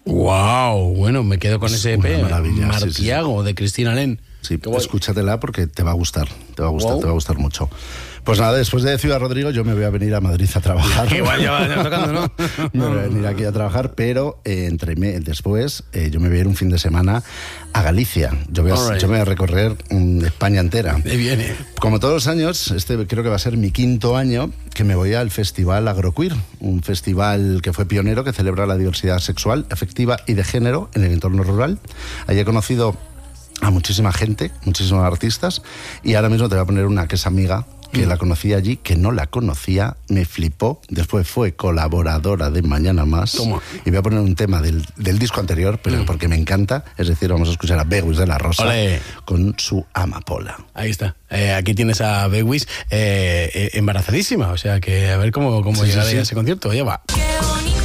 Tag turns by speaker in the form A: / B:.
A: Wow, bueno, me quedo con ese EP,
B: Martiago,
A: de Cristina Len.
B: Sí, escúchatela porque te va a gustar, te va a gustar mucho. Pues nada, después de Ciudad Rodrigo yo me voy a venir a Madrid a trabajar.
A: Igual ya va tocando, ¿no?
B: Me voy a venir aquí a trabajar, pero después yo me voy a ir un fin de semana a Galicia. Yo me voy a recorrer España entera.
A: Me viene.
B: Como todos los años, creo que va a ser mi 5º año que me voy al Festival Agroqueer, un festival que fue pionero, que celebra la diversidad sexual, afectiva y de género en el entorno rural. Allí he conocido a muchísima gente, muchísimos artistas, y ahora mismo te voy a poner una que es amiga, que la conocí allí, que no la conocía, me flipó, después fue colaboradora de Mañana Más.
A: ¿Cómo?
B: Y voy a poner un tema del disco anterior, pero porque me encanta, es decir, vamos a escuchar a Bewis de la Rosa. ¡Olé! Con su Amapola.
A: Ahí está, aquí tienes a Bewis embarazadísima, o sea que a ver cómo llegará a ese concierto, ya va.